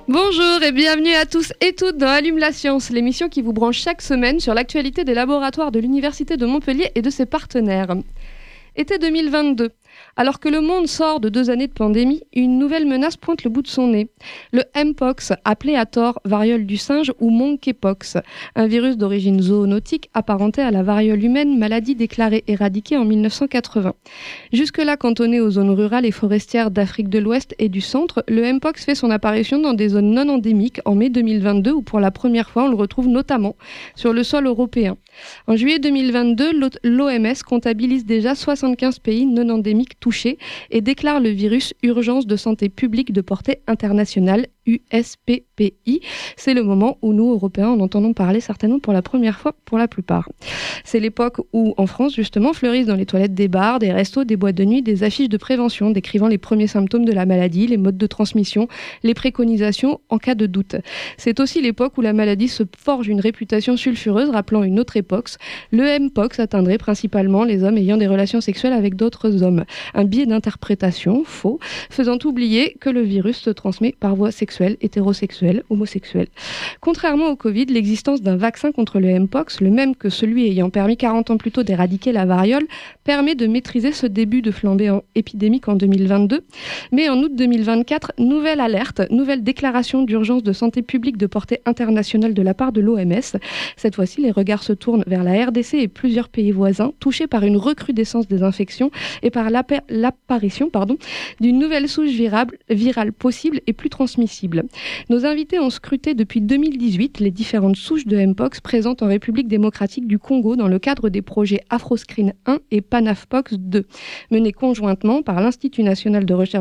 Bonjour et bienvenue à tous et toutes dans Allume la science, l'émission qui vous branche chaque semaine sur l'actualité des laboratoires de l'Université de Montpellier et de ses partenaires. Été 2022. Alors que le monde sort de 2 années de pandémie, une nouvelle menace pointe le bout de son nez. Le Mpox, appelé à tort variole du singe ou monkeypox, un virus d'origine zoonotique apparenté à la variole humaine, maladie déclarée éradiquée en 1980. Jusque-là cantonné aux zones rurales et forestières d'Afrique de l'Ouest et du Centre, le Mpox fait son apparition dans des zones non endémiques en mai 2022 où pour la première fois on le retrouve notamment sur le sol européen. En juillet 2022, l'OMS comptabilise déjà 75 pays non endémiques touchés et déclare le virus urgence de santé publique de portée internationale, USPPI. C'est le moment où nous, Européens, en entendons parler certainement pour la première fois pour la plupart. C'est l'époque où, en France, justement, fleurissent dans les toilettes des bars, des restos, des boîtes de nuit, des affiches de prévention décrivant les premiers symptômes de la maladie, les modes de transmission, les préconisations en cas de doute. C'est aussi l'époque où la maladie se forge une réputation sulfureuse, rappelant une autre époque. Le Mpox atteindrait principalement les hommes ayant des relations sexuelles avec d'autres hommes. Un biais d'interprétation faux, faisant oublier que le virus se transmet par voie sexuelle, hétérosexuelle, homosexuelle. Contrairement au Covid, l'existence d'un vaccin contre le Mpox, le même que celui ayant permis 40 ans plus tôt d'éradiquer la variole, permet de maîtriser ce début de flambée épidémique en 2022. Mais en août 2024, nouvelle alerte, nouvelle déclaration d'urgence de santé publique de portée internationale de la part de l'OMS. Cette fois-ci, les regards se tournent vers la RDC et plusieurs pays voisins, touchés par une recrudescence des infections et par l'apparition d'une nouvelle souche virale possible et plus transmissible. Nos invités ont scruté depuis 2018 les différentes souches de Mpox présentes en République démocratique du Congo dans le cadre des projets AfroScreen 1 et PanAfPox 2, menés conjointement par l'Institut national de recherche